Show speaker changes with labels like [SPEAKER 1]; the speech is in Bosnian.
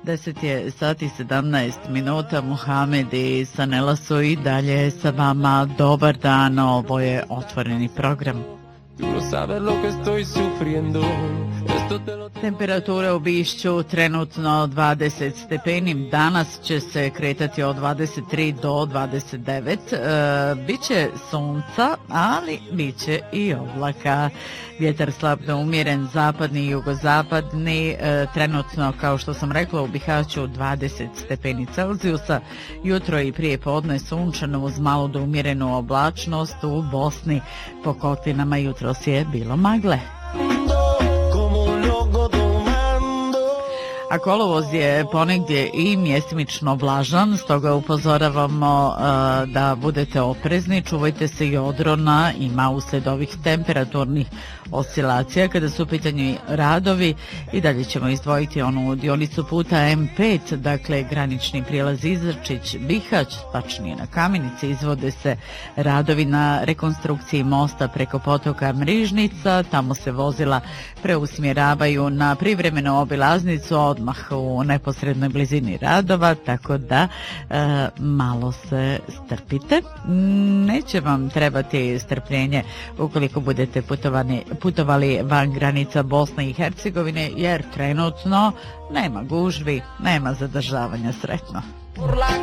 [SPEAKER 1] 10 je sati 17 minuta. Muhamed i Sanela su i dalje sa vama. Dobar dan, ovo je otvoreni program. Temperatura u Bišću trenutno 20 stepeni, danas će se kretati od 23 do 29, biće sunca, ali biće i oblaka. Vjetar slab do umjeren, zapadni i jugozapadni, trenutno, kao što sam rekla, u Bihaću 20 stepeni Celzijusa, jutro i prije podne sunčano uz malo do umjerenu oblačnost, u Bosni po kotlinama jutros je bilo magle. A kolovoz je ponegdje i mjestimično vlažan, stoga upozoravamo da budete oprezni, čuvajte se i odrona, ima uslijed ovih temperaturnih oscilacija. Kada su u pitanju radovi, i dalje ćemo izdvojiti onu dionicu puta M5, dakle granični prijelaz Izrčić, Bihać, tačnije na Kamenici, izvode se radovi na rekonstrukciji mosta preko potoka Mrižnica, tamo se vozila preusmjeravaju na privremenu obilaznicu odmah u neposrednoj blizini radova, tako da malo se strpite. Neće vam trebati strpljenje ukoliko budete putovali van granica Bosne i Hercegovine, jer trenutno nema gužvi, nema zadržavanja. Sretno.